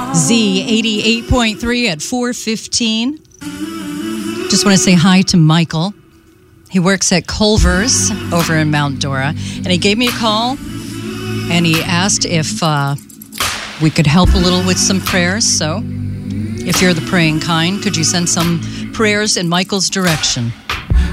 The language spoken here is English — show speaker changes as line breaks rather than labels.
Z88.3 at 4:15. Just want to say hi to Michael. He works at Culver's over in Mount Dora, and he gave me a call, and he asked if we could help a little with some prayers. So, if you're the praying kind, could you send some prayers in Michael's direction?